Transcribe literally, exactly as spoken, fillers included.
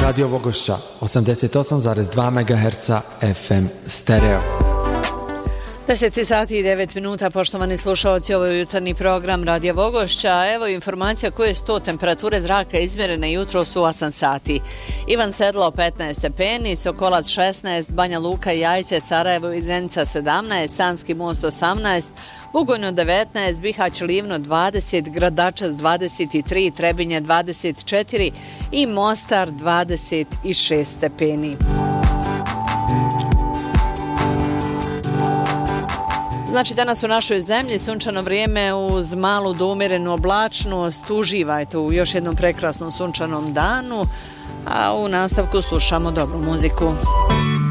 Radio Vogošća, osamdeset osam zarez dva megaherca F M stereo. deset sati i devet minuta, poštovani slušalci, ovo je jutarnji program Radija Vogošća. Evo informacija koje su to temperature zraka izmjerene jutros u osam sati. Ivan Sedlo petnaest stepeni, Sokolac šesnaest, Banja Luka i Jajce, Sarajevo i Zenica sedamnaest, Sanski Most osamnaest, Bugojno devetnaest, Bihać Livno dvadeset, Gradačac dvadeset tri, Trebinje dvadeset četiri i Mostar dvadeset šest stepeni. Znači, danas u našoj zemlji sunčano vrijeme uz malu do umjerenu oblačnost. Uživajte u još jednom prekrasnom sunčanom danu, a u nastavku slušamo dobru muziku.